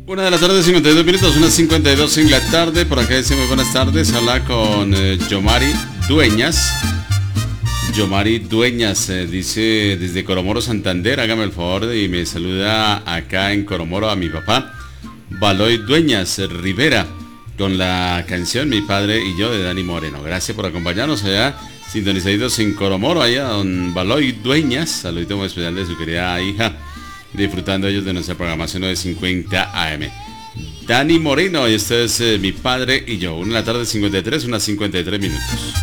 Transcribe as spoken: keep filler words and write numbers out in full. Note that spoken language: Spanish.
Una de la tarde, cincuenta y dos minutos, unas cincuenta y dos en la tarde. Por acá dice muy buenas tardes. Habla con eh, Yomari Dueñas. Yomari Dueñas eh, dice desde Coromoro, Santander. Hágame el favor y me saluda acá en Coromoro a mi papá, Baloy Dueñas Rivera, con la canción Mi Padre y Yo de Dani Moreno. Gracias por acompañarnos allá, sintonizados en Coromoro, allá don Baloy Dueñas. Saludito muy especial de su querida hija, disfrutando ellos de nuestra programación nueve cincuenta A M. Dani Moreno, y este es eh, Mi Padre y Yo. Una de la tarde, cincuenta y tres, unas cincuenta y tres minutos.